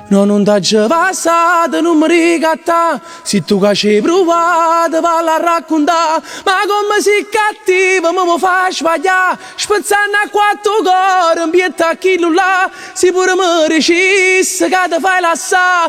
No, non t'ha già passato, non mi ricatta. Se tu che ci hai provato, valla a raccontare. Ma come sei cattiva, mi fa sbagliare. Spezzando a quattro cuore, un pietto a chi là. Si pure mi dicesse che ti fai lassare.